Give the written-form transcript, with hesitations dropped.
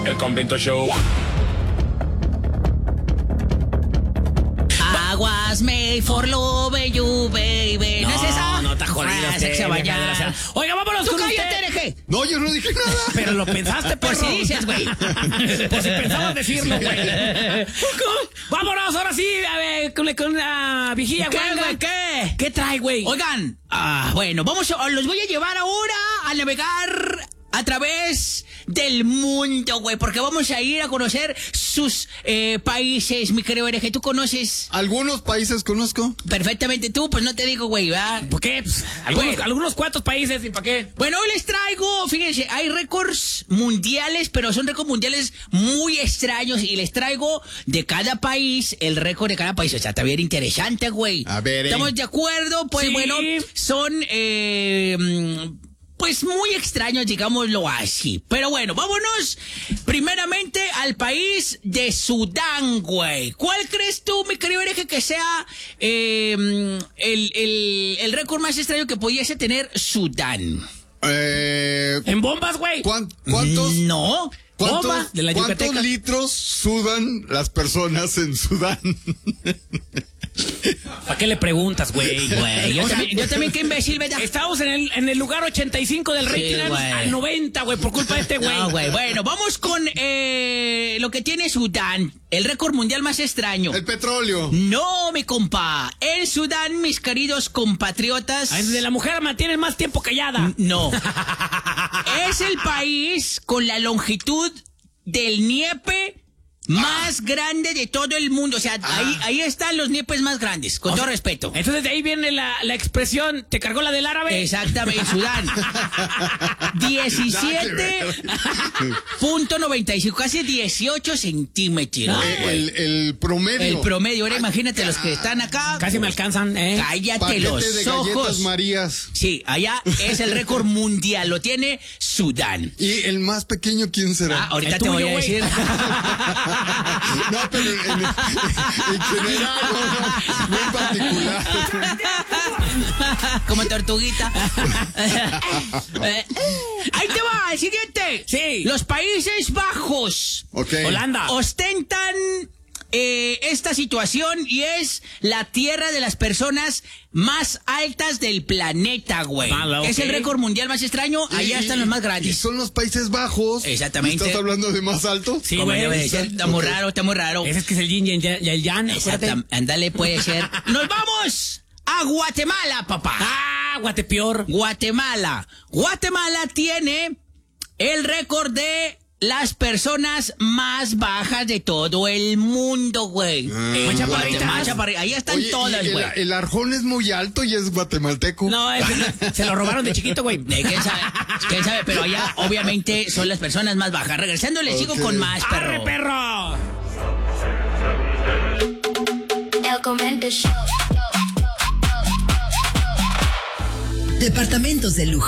El completo show. I was made for love you, baby. ¿No es esa? No, está jodido. Se echa a bañar. Oiga, vámonos ¡Tú con cállate, usted. hereje! No, yo no dije nada. Pero lo pensaste, Pues perro. sí dices, güey. Pues si pensabas decirlo, güey. Vámonos, ahora sí, a ver, con la vigía, ¿Qué, güey. güey? ¿Qué? ¿Qué trae, güey? Oigan, bueno, los voy a llevar ahora a navegar a través del mundo, güey, porque vamos a ir a conocer sus países, mi querido hereje. ¿Tú conoces Algunos países conozco. perfectamente? Tú, pues no te digo, güey, ¿verdad? ¿Por qué? Pues, algunos cuantos países, ¿y para qué? Bueno, hoy les traigo, fíjense, hay récords mundiales, pero son récords mundiales muy extraños y les traigo de cada país, el récord de cada país. O sea, está bien interesante, güey. A ver, ¿Estamos de acuerdo? Pues Sí. bueno, son, pues muy extraños, digámoslo así. Pero bueno, vámonos primeramente al país de Sudán, güey. ¿Cuál crees tú, mi querido hereje, que sea el récord más extraño que pudiese tener Sudán? ¿En bombas, güey? ¿Cuántos? No. Bomba de la ¿Cuántos Yucateca. litros sudan las personas en Sudán? ¿Para qué le preguntas, güey? Güey, yo también qué imbécil, ¿verdad? Estamos en el lugar 85 del rating, güey. al 90, güey, por culpa de este güey. No, güey. Bueno, vamos con lo que tiene Sudán. El récord mundial más extraño. El petróleo. No, mi compa. En Sudán, mis queridos compatriotas. Ahí donde la mujer mantiene más tiempo callada. No. Es el país con la longitud del niepe más grande de todo el mundo. O sea, ahí están los niepes más grandes, con todo respeto. Entonces de ahí viene la expresión, ¿te cargó la del árabe? Exactamente, en Sudán. 17.95, casi 18 centímetros. güey. El promedio. El promedio. Ahora imagínate los que están acá. Casi me alcanzan, ¿eh? Cállate Paquete los de galletas ojos. Marías. Sí, allá es el récord mundial. Lo tiene Sudán. ¿Y el más pequeño quién será? Ahorita El te voy tuyo, a güey. decir. No, pero en general, no en particular. Como tortuguita. Ahí te va, el siguiente. Sí. Los Países Bajos Ok. Holanda. ostentan esta situación y es la tierra de las personas más altas del planeta, güey. Ah, ok. Es el récord mundial más extraño. Allá están los más Y grandes. son los Países Bajos. Exactamente. ¿Estás hablando de más alto? Sí, Como güey. debe de ser. Está muy raro, está muy raro. Ese es que es el yin y el yang. acuérdate. Exactamente. Ándale, puede ser. ¡Nos vamos a Guatemala, papá! Ah, Guatepeor. Guatemala. Guatemala tiene el récord de las personas más bajas de todo el mundo, güey. Muy chaparritas. Guatemala, chaparrita. Ahí están Oye, todas, y güey. el arjón es muy alto y es guatemalteco. No, se lo robaron de chiquito, güey. ¿Quién sabe? ¿Quién sabe? Pero allá, obviamente, son las personas más bajas. Regresando, les sigo Ok. con más, ¡Arre, perro. perro! El Comento Show. Departamentos de lujo.